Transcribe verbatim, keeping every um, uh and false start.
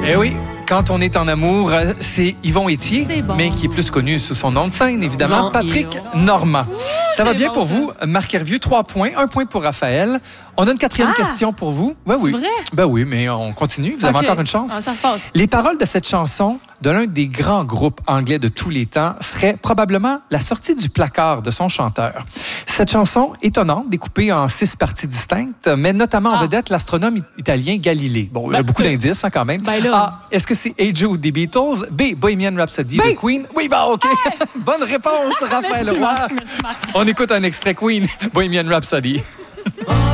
Eh oui, quand on est en amour, c'est Yvon Étier, C'est bon. mais qui est plus connu sous son nom de scène, évidemment, Yvon Patrick Yvon. Normand. Ça va c'est bien bon, pour ça. vous, Marc Hervieux, trois points, un point pour Raphaël. On a une quatrième Ah! question pour vous. Ben C'est oui. vrai? Ben oui, mais on continue. Vous avez Ok. encore une chance. Ah, ça se passe. Les paroles de cette chanson de l'un des grands groupes anglais de tous les temps seraient probablement la sortie du placard de son chanteur. Cette chanson, étonnante, découpée en six parties distinctes, met notamment en Ah. vedette l'astronome italien Galilée. Bon, il y a Ben, beaucoup euh, d'indices hein, quand même. ben là. A. Est-ce que c'est Hey Jude des Beatles? B. Bohemian Rhapsody Ben. de Queen? Oui, bah OK. Bonne réponse, Raphaël Merci, Roy. Marc. Merci, Marc. On écoute un extrait Queen, Bohemian Rhapsody.